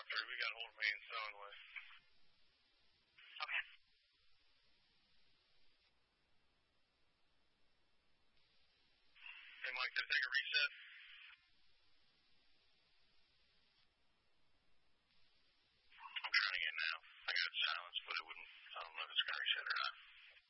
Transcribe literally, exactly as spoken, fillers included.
three. We got hold of me in Stoneway. Okay. Hey, Mike, can I take a reset?